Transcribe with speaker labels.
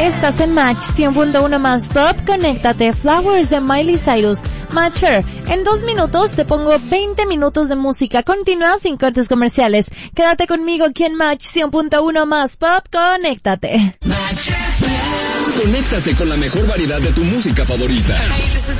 Speaker 1: Estás en Match 100.1 más Pop, conéctate, Flowers de Miley Cyrus. Matcher, en 2 minutos te pongo 20 minutos de música continua sin cortes comerciales. Quédate conmigo aquí en Match 100.1 más Pop, conéctate.
Speaker 2: Conéctate con la mejor variedad de tu música favorita.